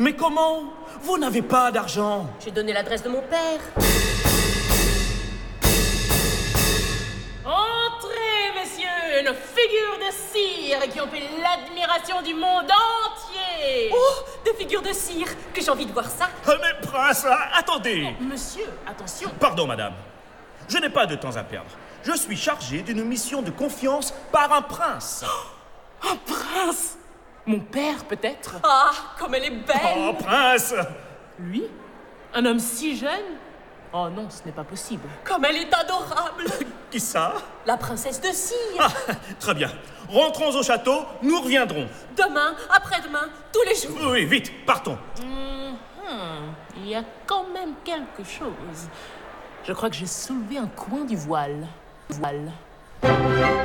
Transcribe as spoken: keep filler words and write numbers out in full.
Mais comment? Vous n'avez pas d'argent. J'ai donné l'adresse de mon père. Entrez, messieurs, une figure de cire qui ont fait l'admiration du monde entier. Oh, des figures de cire, que j'ai envie de voir ça. Ah, mais prince, attendez. Oh, monsieur, attention. Pardon, madame. Je n'ai pas de temps à perdre. Je suis chargé d'une mission de confiance par un prince. Oh, un prince? Mon père, peut-être? Ah, comme elle est belle! Oh, prince! Lui? Un homme si jeune? Oh non, ce n'est pas possible. Comme elle est adorable! Qui ça? La princesse de cire! Ah, très bien. Rentrons au château, nous reviendrons. Demain, après-demain, tous les jours. Oui, vite, partons. Mm-hmm. Il y a quand même quelque chose. Je crois que j'ai soulevé un coin du voile. Voile.